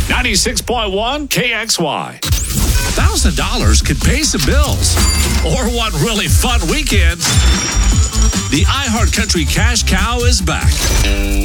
96.1 KXY. $1,000 could pay some bills or one really fun weekend. The iHeart Country Cash Cow is back.